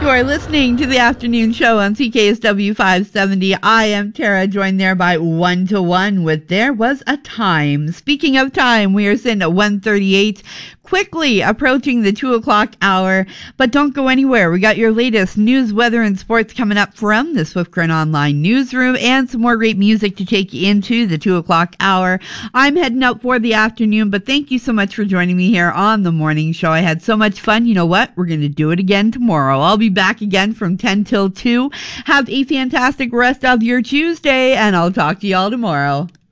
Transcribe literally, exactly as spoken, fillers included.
You are listening to the afternoon show on C K S W five seventy. I am Tara, joined there by one to one with There Was a Time. Speaking of time, we are sitting at one thirty-eight, quickly approaching the two o'clock hour. But don't go anywhere. We got your latest news, weather, and sports coming up from the Swift Current Online newsroom, and some more great music to take you into the two o'clock hour. I'm heading out for the afternoon, but thank you so much for joining me here on the morning show. I had so much fun. You know what? We're going to do it again tomorrow. I'll be back again from ten till two. Have a fantastic rest of your Tuesday, and I'll talk to you all tomorrow.